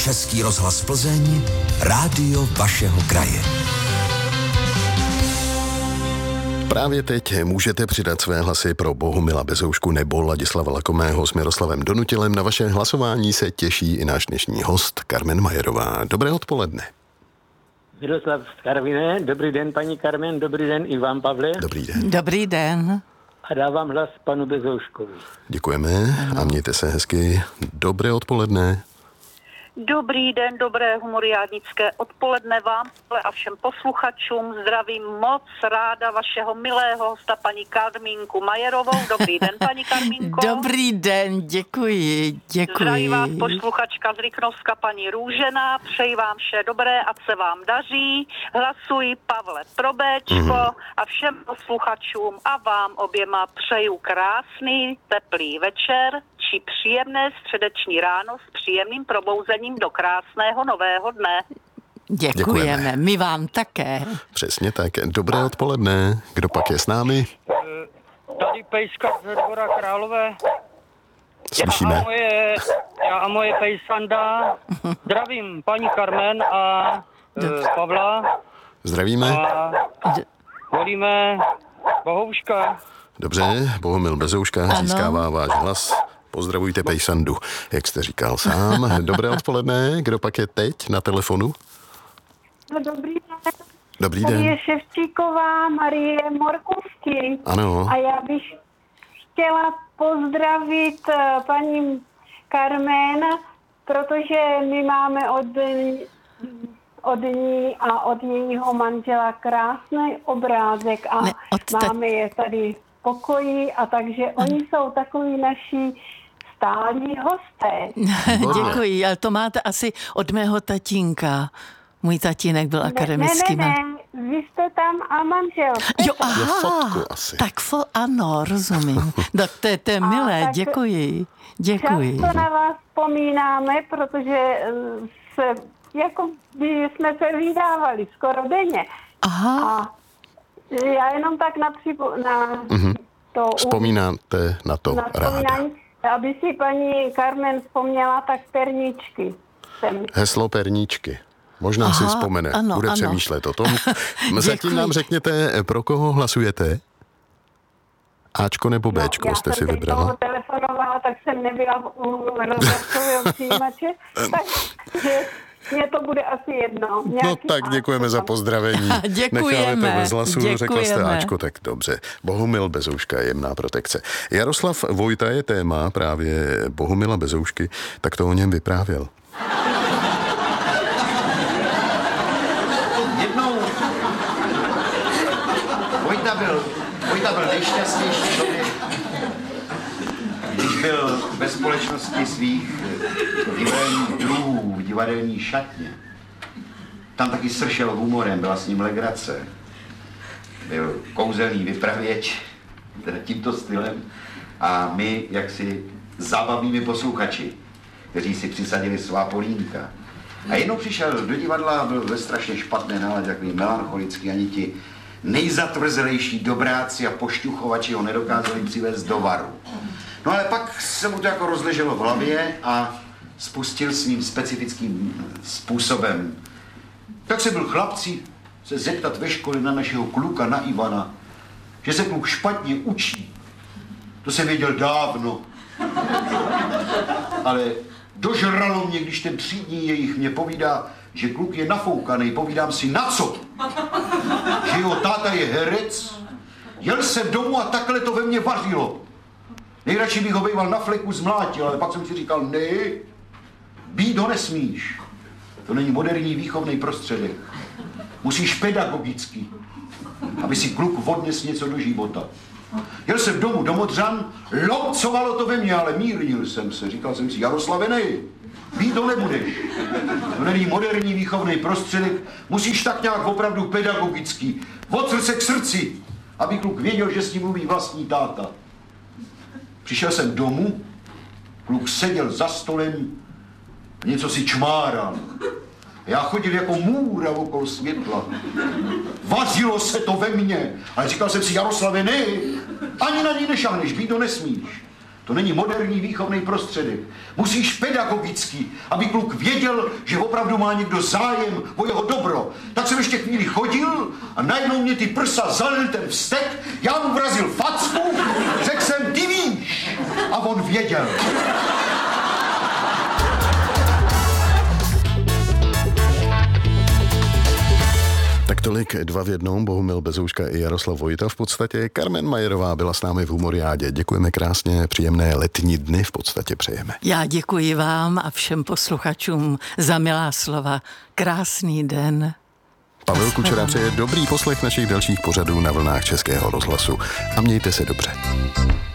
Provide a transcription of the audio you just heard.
Český rozhlas Plzeň, rádio vašeho kraje. Právě teď můžete přidat své hlasy pro Bohumila Bezoušku nebo Ladislava Lakomého s Miroslavem Donutilem. Na vaše hlasování se těší i náš dnešní host Karmen Majerová. Dobré odpoledne. Miroslav z Karviné, dobrý den paní Karmen, dobrý den i vám, Pavle. Dobrý den. Dobrý den. A dávám hlas panu Bezouškovi. Děkujeme a mějte se hezky. Dobré odpoledne. Dobrý den, dobré humoriádnické odpoledne vám a všem posluchačům. Zdravím moc ráda vašeho milého hosta, paní Karmínku Majerovou. Dobrý den, paní Karmínko. Dobrý den, děkuji. Zdraví vás posluchačka z Ryknovska, paní Růžena. Přeji vám vše dobré, ať se vám daří. Hlasuji Pavle pro Béčko a všem posluchačům a vám oběma přeju krásný, teplý večer či příjemné středeční ráno s příjemným probouzením do krásného nového dne. Děkujeme. My vám také. Přesně tak. Dobré odpoledne. Kdo pak je s námi? Tady Pejska ze Dvora Králové. Slyšíme. Já a moje pejsanda. Zdravím paní Karmen a Pavla. Zdravíme. A volíme Bohouška. Dobře, Bohumil Bezouška získává váš hlas. Pozdravujte pejsandu, jak jste říkal sám. Dobré odpoledne. Kdo pak je teď na telefonu? Dobrý den. Dobrý Tady den. je Ševčíková Marie Morkovsky. Ano. A já bych chtěla pozdravit paní Carmen, protože my máme od ní a od jejího manžela krásný obrázek a máme je tady v pokoji a takže oni jsou takový naši stálí hosté. Děkuji, ale to máte asi od mého tatínka. Můj tatínek byl akademický. Ne, vy jste tam a manžel. Jo, aha, fotku asi. tak ano, rozumím. Tak to je milé, děkuji. Často na vás vzpomínáme, protože jako by jsme se vydávali skoro denně. Aha. A já jenom tak to... Vzpomínáte na to ráda. Aby si paní Carmen vzpomněla, tak perníčky. Heslo perníčky. Možná si vzpomene. Ano, bude přemýšlet o tom. Zatím nám řekněte, pro koho hlasujete? Ačko nebo Béčko jste si vybrala? Já jsem telefonovala, tak jsem nebyla u rozhlasového přijímače, takže mě to bude asi jedno. No tak děkujeme za pozdravení. Děkujeme. Necháme to bez hlasu, řekla jste Ačko, tak dobře. Bohumil Bezouška, jemná protekce. Jaroslav Vojta je téma právě Bohumila Bezoušky, tak to o něm vyprávěl. Jednou Vojta byl nejšťastnější člověk, když byl ve společnosti svých divadelních druhů v divadelní šatně. Tam taky sršel humorem, byla s ním legrace. Byl kouzelný vypravěč, teda tímto stylem, a my jaksi zábavnými posluchači, kteří si přisadili svá polínka. A jednou přišel do divadla a byl ve strašně špatné náladě, takový melancholický, ani ti nejzatvrzelejší dobráci a pošťuchovači ho nedokázali přivést do varu. No ale pak se mu to jako rozleželo v hlavě a spustil svým specifickým způsobem. Tak se byl chlapci se zeptat ve škole na našeho kluka, na Ivana, že se kluk špatně učí. To jsem věděl dávno. Ale dožralo mě, když ten třídní jejich mě povídá, že kluk je nafoukaný. Povídám si, na co? Že jeho táta je herec? Jel jsem domů a takhle to ve mně vařilo. Nejradši bych ho býval na fleku zmlátil, ale pak jsem si říkal, ne, být ho nesmíš. To není moderní výchovný prostředek. Musíš pedagogicky, aby si kluk odnes něco do života. Jel jsem domů do Modřan, lomcovalo to ve mně, ale mírnil jsem se. Říkal jsem si, Jaroslave, nej, být to nebudeš. To není moderní výchovný prostředek, musíš tak nějak opravdu pedagogicky, od srdce k srdci, aby kluk věděl, že s ním mluví vlastní táta. Přišel jsem domů, kluk seděl za stolem, něco si čmáral. Já chodil jako můra okolo světla. Vařilo se to ve mně. Ale říkal jsem si, Jaroslave, ne, ani na ní nešáhneš, být to nesmíš. To není moderní výchovný prostředek. Musíš pedagogický, aby kluk věděl, že opravdu má někdo zájem o jeho dobro. Tak jsem ještě chvíli chodil a najednou mě ty prsa zalil ten vztek, já mu vrazil facku, řekl jsem, ty víš. A on věděl. Tak tolik 2 v 1, Bohumil Bezouška i Jaroslav Vojta. V podstatě Carmen Majerová byla s námi v Humoriádě. Děkujeme krásně, příjemné letní dny v podstatě přejeme. Já děkuji vám a všem posluchačům za milá slova. Krásný den. Pavel Kučera přeje dobrý poslech našich dalších pořadů na vlnách Českého rozhlasu. A mějte se dobře.